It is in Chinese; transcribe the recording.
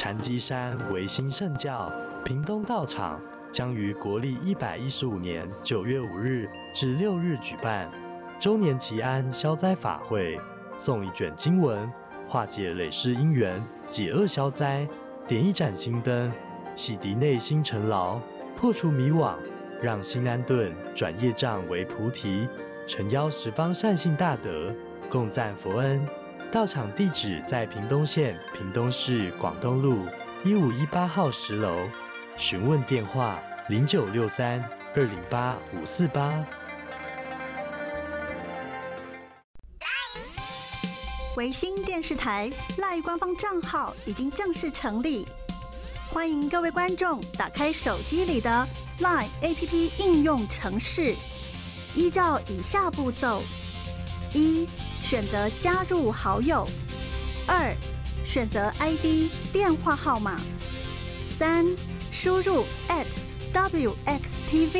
禅机山维新圣教屏东道场将于国历115年9月5日至6日举办周年祈安消灾法会，诵一卷经文，化解累世因缘，解厄消灾，点一盏心灯，洗涤内心尘劳，破除迷惘，让心安顿，转业障为菩提，诚邀十方善信大德共赞佛恩。道场地址在屏东县屏东市广东路1518号10楼，询问电话0963-208-548。 维新电视台 LINE 官方账号已经正式成立，欢迎各位观众打开手机里的 LINE APP 应用程式，依照以下步骤：1. 选择加入好友， 2. 选择 ID 电话号码， 3. 输入 @WXTV